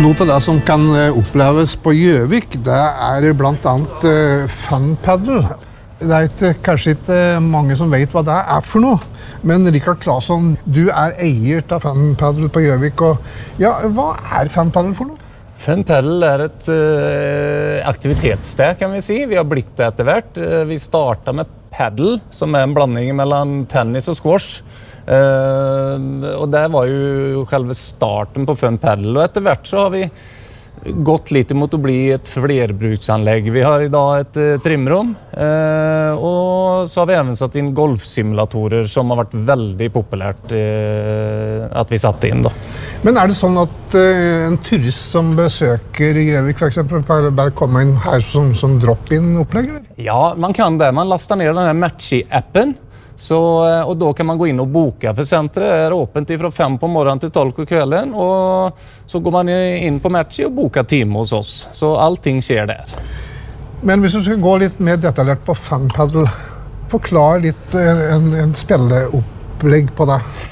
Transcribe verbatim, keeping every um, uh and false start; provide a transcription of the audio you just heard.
Noe av det som kan oppleves på Gjøvik, det er blant annet funpaddle. Det er ikke, kanskje ikke mange som vet hva det er for noe, men Rikard Claesson, du er eier av funpaddle på Gjøvik, og ja, hva er funpaddle for noe? Funpaddle er et uh, aktivitetssted, kan vi si. Vi har blitt det etter hvert. Uh, vi startet med paddle, som er en blanding mellom tennis og squash. Uh, og det var jo selve starten på funpaddle, og etter hvert så har vi gått litt imot å bli et flerbruksanlegg. Vi har i dag et uh, trimrom, uh, og så har vi even satt inn golfsimulatorer som har vært veldig populært uh, at vi satte inn da. Men er det sånn at uh, en turist som besøker Gjøvik for eksempel, bare, bare kommer inn her som, som drop-in-opplegg? Ja, man kan det. Man lastar ner den här Matchy-appen. Så, och då kan man gå in och boka, för centret är öppet från fem på morgonen till tolv på kvällen, och så går man in på Matchy och bokar time hos oss. Så allting sker där. Men hvis du skal gå litt mer detaljert på funpaddle, forklar litt en, en spilleopplegg på det.